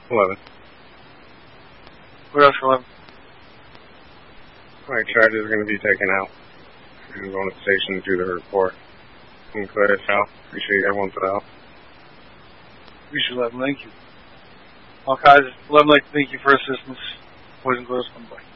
11. What else, 11? My charge is going to be taken out. I'm going to the station to do the report. I'm clear as hell. Appreciate everyone for the help. Appreciate 11, thank you. All guys, 11, like to thank you for assistance. Boys and girls, come by.